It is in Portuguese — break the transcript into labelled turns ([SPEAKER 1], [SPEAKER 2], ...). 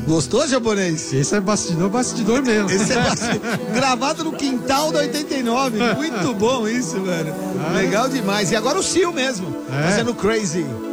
[SPEAKER 1] Gostou, japonês?
[SPEAKER 2] Esse é bastidor mesmo.
[SPEAKER 1] Esse é gravado no quintal da 89. Muito bom isso, velho. Legal demais. E agora o Seal mesmo, fazendo Crazy.